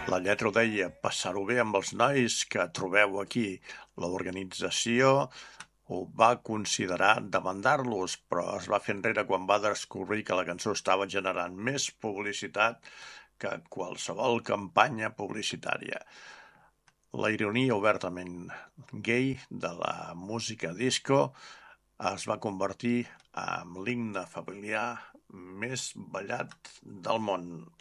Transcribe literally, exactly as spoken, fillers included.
La lletra ho deia: passar-ho bé amb els nois que trobeu aquí. L'organització ho va considerar demandar-los, però es va fer enrere quan va descobrir que la cançó estava generant més publicitat que qualsevol campanya publicitària. La ironia obertament gai de la música disco es va convertir en l'himne familiar més ballat del món.